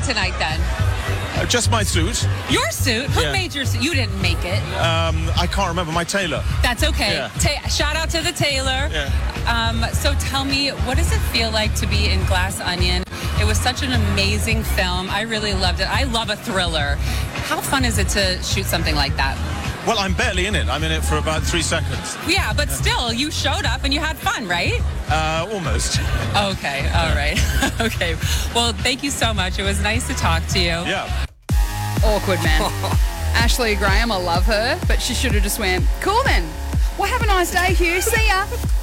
tonight then? Just my suit. Your suit? Who Yeah. made your suit? You didn't make it. I can't remember. My tailor. That's okay. Yeah. Shout out to the tailor. Yeah. So tell me, what does it feel like to be in Glass Onion? It was such an amazing film. I really loved it. I love a thriller. How fun is it to shoot something like that? Well, I'm barely in it. I'm in it for about 3 seconds. Yeah, but still, you showed up and you had fun, right? Almost. Okay, all right. Okay. Well, thank you so much. It was nice to talk to you. Yeah. Awkward, man. Ashley Graham, I love her, but she should have just went, cool then. Well, have a nice day, Hugh. See ya.